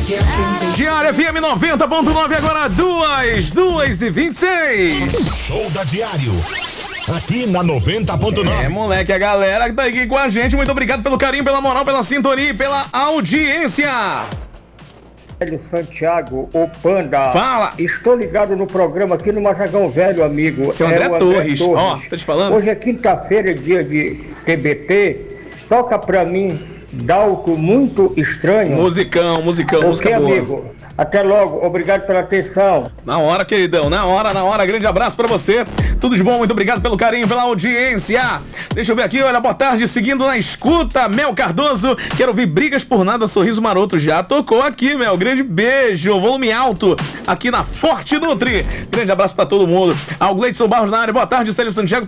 Diário FM 90.9, agora 2h26. Show da Diário. Aqui na 90.9. Moleque, a galera que tá aqui com a gente, muito obrigado pelo carinho, pela moral, pela sintonia e pela audiência. Santiago, o Panda. Fala. Estou ligado no programa aqui no Macacão Velho, amigo. Seu André Torres. Ó, tô te falando. Hoje é quinta-feira, dia de TBT. Toca pra mim Dalto Muito Estranho. Musicão, música boa. Amigo? Até logo, obrigado pela atenção. Na hora, queridão, na hora, grande abraço pra você. Tudo de bom, muito obrigado pelo carinho, pela audiência. Deixa eu ver aqui, olha, boa tarde, seguindo na escuta, Mel Cardoso. Quero ouvir Brigas por Nada, Sorriso Maroto. Já tocou aqui, Mel, grande beijo, volume alto, aqui na Forte Nutri. Grande abraço pra todo mundo. Ao Gleidson Barros na área, boa tarde, Célio Santiago.